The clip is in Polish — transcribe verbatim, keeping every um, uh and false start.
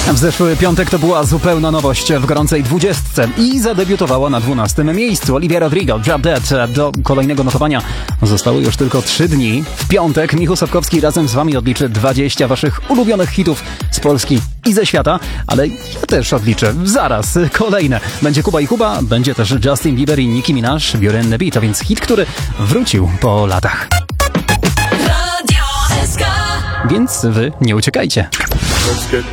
W zeszły piątek to była zupełna nowość w gorącej dwudziestce i zadebiutowała na dwunastym miejscu. Olivia Rodrigo, Drop Dead. Do kolejnego notowania zostały już tylko trzy dni. W piątek Michał Sapkowski razem z wami odliczy dwadzieścia waszych ulubionych hitów z Polski i ze świata, ale ja też odliczę zaraz kolejne. Będzie Kuba i Kuba, będzie też Justin Bieber i Nicki Minaj, Beauty and the Beat, a więc hit, który wrócił po latach. Więc wy nie uciekajcie.